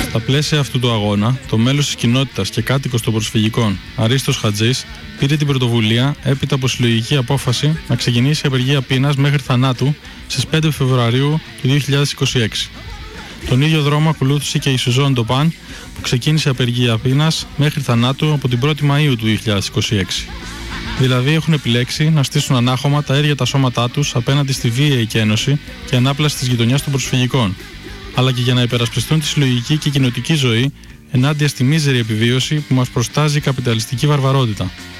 Στα πλαίσια αυτού του αγώνα, το μέλος της κοινότητας και κάτοικος των προσφυγικών Αρίστος Χατζής πήρε την πρωτοβουλία έπειτα από συλλογική απόφαση να ξεκινήσει απεργία πείνας μέχρι θανάτου στις 5 Φεβρουαρίου του 2026. Τον ίδιο δρόμο ακολούθησε και η Σουζόν Ντοπάν, που ξεκίνησε απεργία πείνας μέχρι θανάτου από την 1η Μαΐου του 2026. Δηλαδή έχουν επιλέξει να στήσουν ανάχωμα τα ίδια τα σώματά τους απέναντι στη βίαιη εκένωση και ανάπλαση της γειτονιάς των προσφυγικών, αλλά και για να υπερασπιστούν τη συλλογική και κοινοτική ζωή ενάντια στη μίζερη επιβίωση που μας προστάζει η καπιταλιστική βαρβαρότητα.